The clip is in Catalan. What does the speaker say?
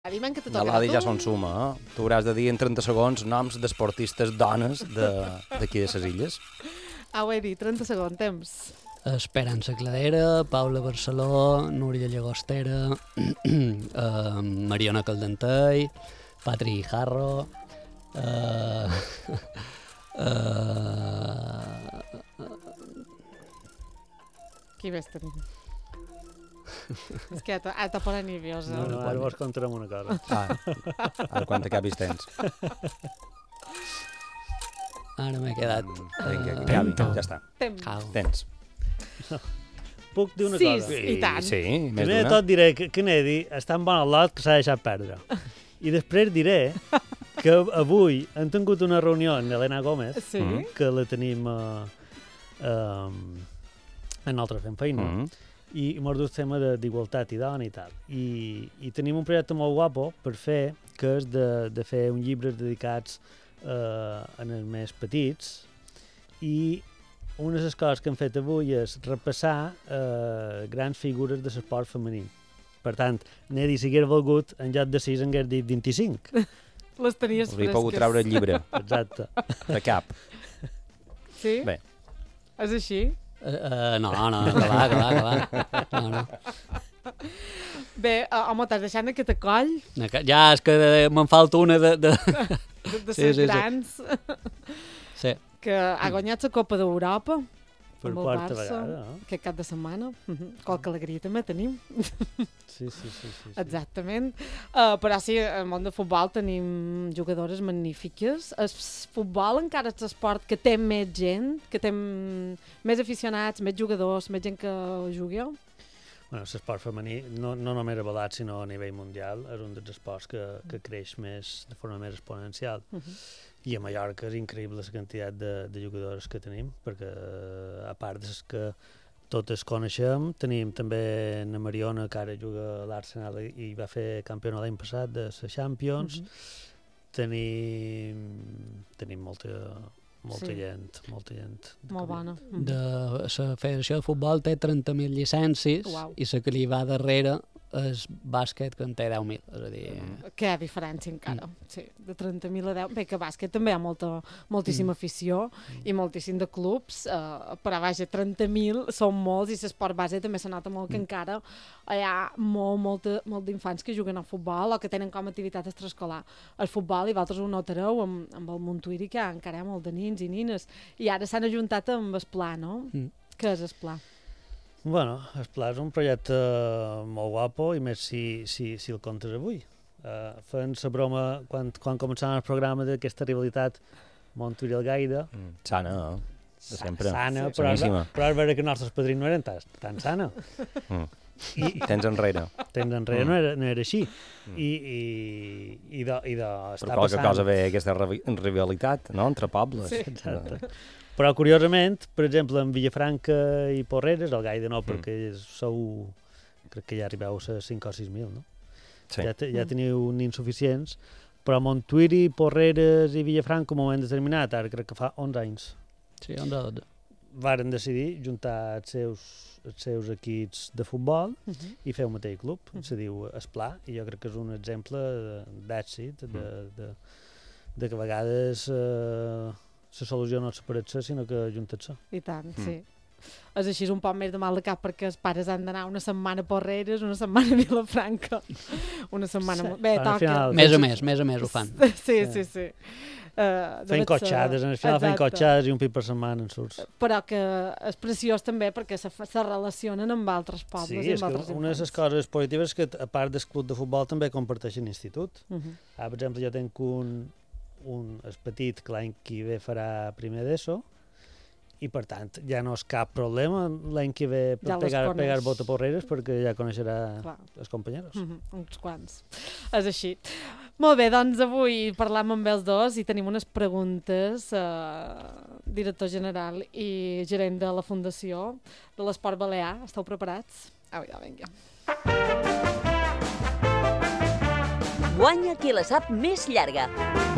Dime que te tocarà tocarà ja són suma, eh? Tu hauràs de dir en 30 segons noms d'esportistes dones d'aquí de les illes. Ho he dit, 30 segons, temps. Esperança Cladera, Paula Barceló, Núria Llagostera, Mariona Caldentei, Patri Jarro, Qui més tenim? És que ara te posa nerviosa. No, ara vos contarem una cosa. Ara quan t'acabis tens. Ara m'he quedat. Vinga, que acabi, ja està. Tens. Puc dir una cosa? Sí, i tant. Sí, més primer de d'una. tot diré que Nedi està en bon lot que s'ha deixat perdre. I després diré que avui hem tingut una reunió amb Elena Gómez, que la tenim en altres fent feina, i mos dut tema d'igualtat i dona i tal. I tenim un projecte molt guapo per fer, que és de fer un llibre dedicats en els més petits, i una de les coses que hem fet avui és repassar grans figures de l'esport femení. Per tant, Nedi, si hagués volgut, en lloc de 6 en hagués dit 25. Les tenies Hauria fresques. pogut treure el llibre. Exacte. De cap. Sí? Bé. És així? No, que va. No. Bé, home, t'has deixat aquest coll Ja, és que me'n falta una de... de ser grans. Sí. Que ha guanyat la Copa d'Europa. Per amb el quarta Barça, vegada, no? aquest cap de setmana. Qualque alegria també tenim. Sí. Exactament. Però sí, al món de futbol tenim jugadores magnífiques. El futbol encara és l'esport que té més gent, que té més aficionats, més jugadors, més gent que jugui. Bueno, l'esport femení, no només avalat, sinó a nivell mundial, és un dels esports que creix de forma més exponencial. I a Mallorca és increïble la quantitat de jugadors que tenim, perquè a part de que totes coneixem, tenim també na Mariona, que ara juga a l'Arsenal i va fer campiona l'any passat de la Champions. Tenim molta gent. Molt bona. La Federació de Futbol té 30.000 llicències i la que li va darrere és bàsquet, que en té 10.000. És a dir... Que hi ha diferència encara. Sí, de 30.000 a 10. Bé, que bàsquet també hi ha moltíssima afició i moltíssim de clubs, però vaja, 30.000 són molts i l'esport base també se nota molt que encara hi ha molt d'infants que juguen al futbol o que tenen com a activitat extraescolar el futbol, i vosaltres ho notareu amb el Montuïri, que encara hi ha molt de nins i nines, i ara s'han ajuntat amb el Pla, no? Què és el Pla? Bueno, el Pla és un projecte molt guapo, i més si el comptes avui. Fent la broma, quan començàvem el programa d'aquesta rivalitat Montuïri-Algaida... Sana, de sempre. Sana, però és vera que els nostres padrins no eren tan sana. Temps enrere. No era així. I per qualque cosa ve aquesta rivalitat, no?, entre pobles. Sí, exacte. Però, curiosament, per exemple, en Villafranca i Porreres, el Gaida no, perquè crec que ja arribeu a 5 o 6.000, no? Sí. Ja teniu insuficients, però Montuïri, Porreres i Villafranca, un moment determinat, ara crec que fa 11 anys. Sí, 11 o 12. Varen decidir juntar els seus equips de futbol i fer un mateix club. Se diu Esplà, i jo crec que és un exemple d'èxit, de que a vegades... la solució no és separar-se, sinó que ajuntar-se. I tant, sí. És així, un poc més de mal de cap, perquè els pares han d'anar una setmana a Porreres, una setmana a Vilafranca, una setmana... Bé, toca. Més o més ho fan. Sí. Fent cotxades, al final fent cotxades i un pit per setmana en surts. Però que és preciós també perquè se relacionen amb altres pobles i amb altres infants. Sí, una de les coses positives és que, a part del club de futbol, també comparteixen institut. Per exemple, jo tenc un petit que l'any que ve farà primer d'ESO, i per tant ja no és cap problema l'any que ve per pegar bota Porreres, perquè ja coneixerà els companyeros. Uns quants. És així. Molt bé, doncs avui parlam amb els dos i tenim unes preguntes, director general i gerent de la Fundació de l'Esport Balear. Esteu preparats? Vinga. Guanya qui la sap més llarga.